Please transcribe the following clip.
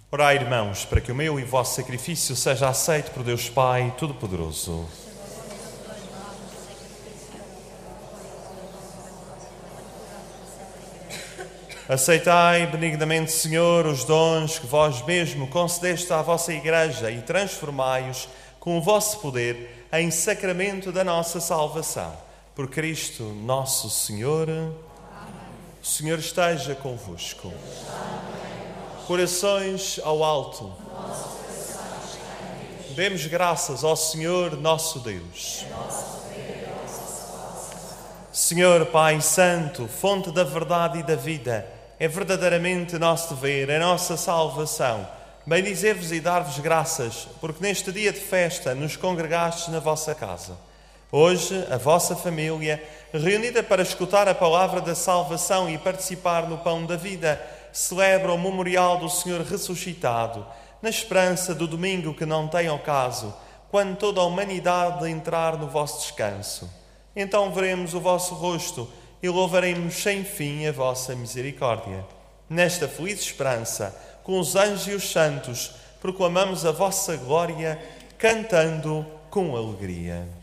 Orai, irmãos, para que o meu e o vosso sacrifício seja aceito por Deus Pai Todo-Poderoso. Aceitai benignamente, Senhor, os dons que vós mesmo concedeste à vossa Igreja e transformai-os com o vosso poder em sacramento da nossa salvação. Por Cristo nosso Senhor. Amém. O Senhor esteja convosco. Corações ao alto. Demos graças ao Senhor nosso Deus. Senhor Pai Santo, fonte da verdade e da vida, é verdadeiramente nosso dever, a nossa salvação, bendizer-vos e dar-vos graças, porque neste dia de festa nos congregastes na vossa casa. Hoje, a vossa família, reunida para escutar a palavra da salvação e participar no pão da vida, celebra o memorial do Senhor ressuscitado, na esperança do domingo que não tem ocaso, quando toda a humanidade entrar no vosso descanso. Então veremos o vosso rosto e louvaremos sem fim a vossa misericórdia. Nesta feliz esperança, com os anjos e os santos, proclamamos a vossa glória, cantando com alegria.